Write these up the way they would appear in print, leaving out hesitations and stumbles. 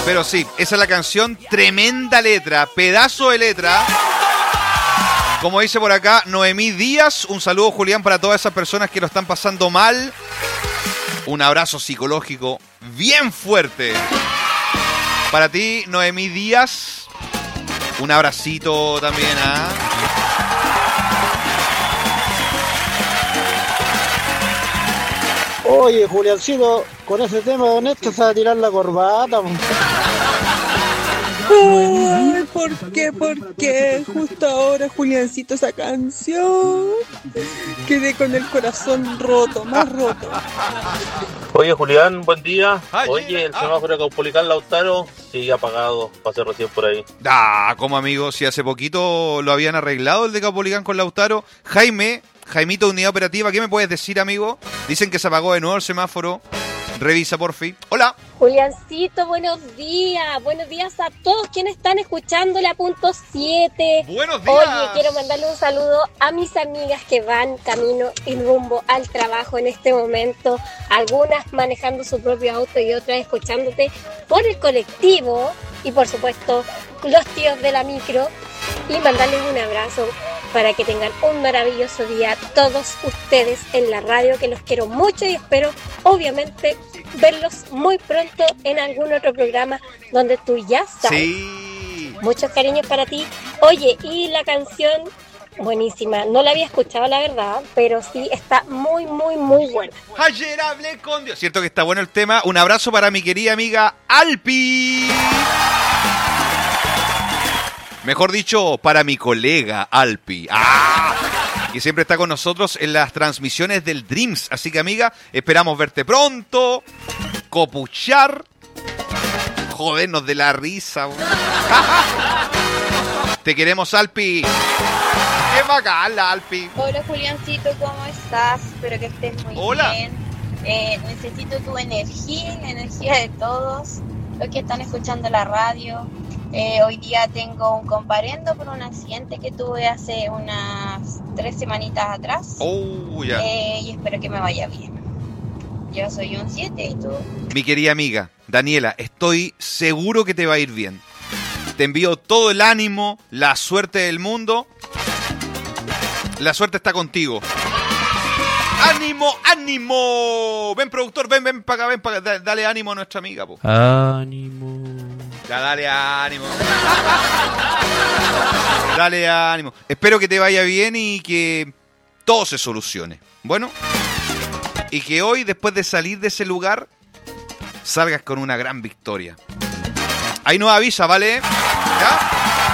Pero sí, esa es la canción, tremenda letra, pedazo de letra. Como dice por acá Noemí Díaz, un saludo, Julián, para todas esas personas que lo están pasando mal. Un abrazo psicológico bien fuerte. Para ti, Noemí Díaz, un abracito también, ¿ah? Oye, Juliancito, con ese tema de Honesto se va a tirar la corbata. Ay, ¿por qué? ¿Por qué? Justo ahora, Juliancito, esa canción. Quedé con el corazón roto, más roto. Oye, Julián, buen día. Oye, el semáforo de Caupolicán Lautaro sigue apagado. Pasé recién por ahí. ¿Cómo, amigo? Si hace poquito lo habían arreglado el de Caupolicán con Lautaro. Jaimito, unidad operativa, ¿qué me puedes decir, amigo? Dicen que se apagó de nuevo el semáforo. Revisa, porfi. Hola. Juliancito, buenos días. Buenos días a todos quienes están escuchando la punto 7. Buenos días. Oye, quiero mandarle un saludo a mis amigas que van camino y rumbo al trabajo en este momento. Algunas manejando su propio auto y otras escuchándote por el colectivo. Y por supuesto, los tíos de la micro. Y mandarles un abrazo para que tengan un maravilloso día todos ustedes en la radio, que los quiero mucho y espero obviamente verlos muy pronto en algún otro programa donde tú ya sabes. Sí. Muchos cariños para ti. Oye, y la canción, buenísima. No la había escuchado, la verdad, pero sí está muy, muy, muy buena. Ayer hablé con Dios. Cierto que está bueno el tema. Un abrazo para mi querida amiga Alpi. Mejor dicho, para mi colega Alpi. Que siempre está con nosotros en las transmisiones del Dreams. Así que, amiga, esperamos verte pronto. Copuchar. Jodernos de la risa. Te queremos, Alpi. Qué bacán la Alpi. Hola, Juliancito, ¿cómo estás? Espero que estés muy bien. Necesito tu energía y la energía de todos los que están escuchando la radio. Hoy día tengo un comparendo por un accidente que tuve hace unas 3 semanitas atrás. Y espero que me vaya bien. Yo soy un 7 y tú. Mi querida amiga Daniela, estoy seguro que te va a ir bien. Te envío todo el ánimo, la suerte del mundo. La suerte está contigo. ¡Ánimo, ánimo! Ven, productor, ven para acá, dale ánimo a nuestra amiga, po. Ánimo. Ya, dale ánimo. Dale ánimo. Espero que te vaya bien y que todo se solucione. Bueno, y que hoy, después de salir de ese lugar, salgas con una gran victoria. Ahí nos avisa, ¿vale? ¿Ya?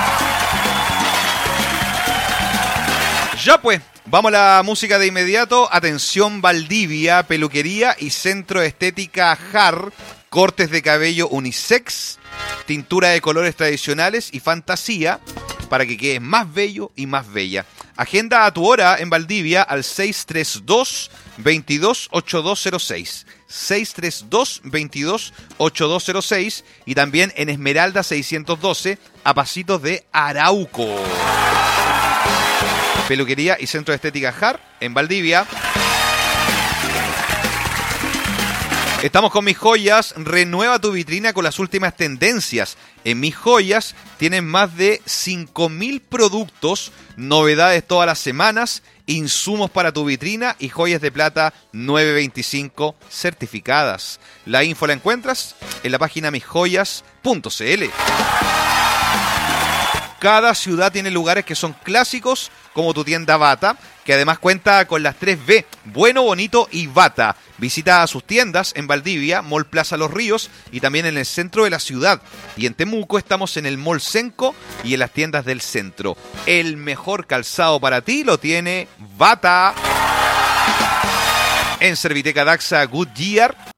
Ya pues, vamos a la música de inmediato. Atención, Valdivia, peluquería y centro de estética JAR. Cortes de cabello unisex, tintura de colores tradicionales y fantasía para que quedes más bello y más bella. Agenda a tu hora en Valdivia al 632-228206. 632-228206 y también en Esmeralda 612 a pasitos de Arauco. Peluquería y centro de estética JAR en Valdivia. Estamos con Mis Joyas. Renueva tu vitrina con las últimas tendencias. En Mis Joyas tienen más de 5.000 productos, novedades todas las semanas, insumos para tu vitrina y joyas de plata 925 certificadas. La info la encuentras en la página misjoyas.cl. Cada ciudad tiene lugares que son clásicos, como tu tienda Bata, que además cuenta con las 3B, bueno, bonito y Bata. Visita sus tiendas en Valdivia, Mall Plaza Los Ríos y también en el centro de la ciudad. Y en Temuco estamos en el Mall Senco y en las tiendas del centro. El mejor calzado para ti lo tiene Bata. En Serviteca Daxa Goodyear